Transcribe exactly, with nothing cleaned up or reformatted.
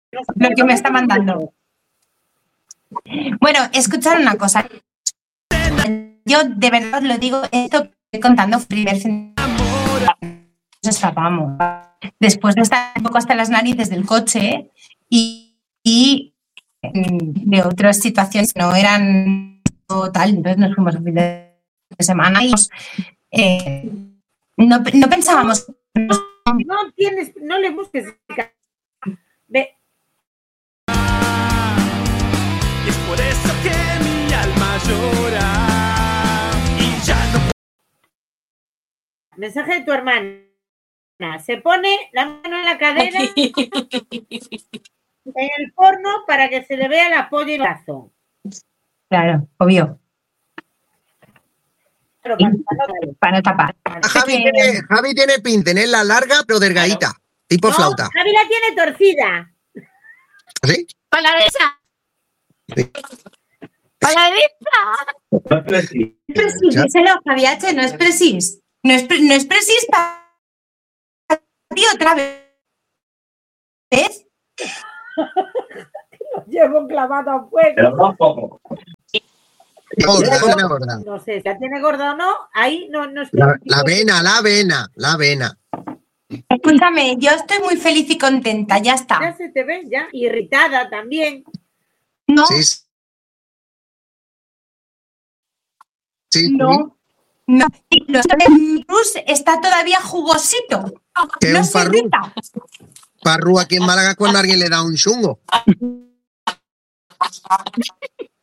lo que me está mandando. Bueno, escuchar una cosa. Yo de verdad lo digo, esto que estoy contando, primer fin de semana, nos escapamos. Después de estar un poco hasta las narices del coche y, y de otras situaciones que no eran tal, entonces nos fuimos un fin de semana y eh, no, no pensábamos. No tienes, no le busques. Ve. Y es por eso que mi alma llora y ya no. Mensaje de tu hermana. Se pone la mano en la cadera en el porno para que se le vea la polla y el brazo. Claro, obvio. Pero para, para, para no tapar. Javi, que... tiene, Javi tiene pin, tenerla larga pero delgadita, claro. Tipo no, flauta. Javi la tiene torcida. ¿Sí? Para la derecha. Sí. Para la derecha. No es precis, díselo, Javi H, no es precis. No es, no es precis para ti otra vez. ¿Ves? Lo llevo clavado a fuego. Pero no poco. Gorda, tiene gorda. No sé, si la tiene gorda o no, ahí no, no estoy. La, la vena, la vena, la vena. Escúchame, yo estoy muy feliz y contenta, ya está. Ya se te ve, ya. Irritada también. No. Sí. Sí, no. No. El Cruz está todavía jugosito. Que no un se parrú. irrita. Parrú aquí en Málaga cuando alguien le da un chungo.